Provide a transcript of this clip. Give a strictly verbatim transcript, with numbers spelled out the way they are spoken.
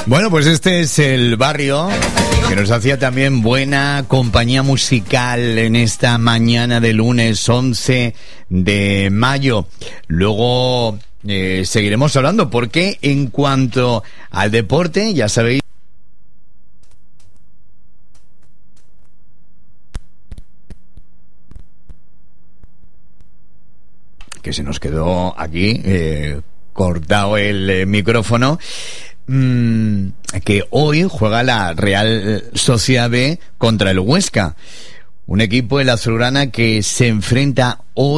Bueno, pues este es el barrio que nos hacía también buena compañía musical en esta mañana de lunes once de mayo. Luego eh, seguiremos hablando porque en cuanto al deporte, ya sabéis que se nos quedó aquí eh, cortado el eh, micrófono. Que hoy juega la Real Sociedad B contra el Huesca, un equipo de la azulgrana que se enfrenta hoy